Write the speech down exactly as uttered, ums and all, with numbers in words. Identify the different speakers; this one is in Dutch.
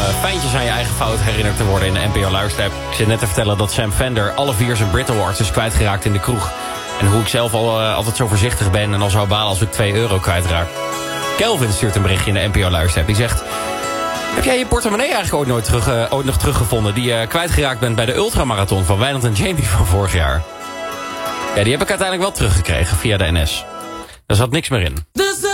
Speaker 1: feintjes aan je eigen fout herinnerd te worden in de N P O Luisterapp. Ik zit net te vertellen dat Sam Fender alle vier zijn Brit Awards is kwijtgeraakt in de kroeg. En hoe ik zelf al, uh, altijd zo voorzichtig ben en al zou balen als ik twee euro kwijtraak. Kelvin stuurt een berichtje in de N P O Luisterapp. Die zegt: heb jij je portemonnee eigenlijk ooit, nooit terug, uh, ooit nog teruggevonden... die je uh, kwijtgeraakt bent bij de ultramarathon van Wijnand en Jamie van vorig jaar? Ja, die heb ik uiteindelijk wel teruggekregen via de N S. Daar zat niks meer in.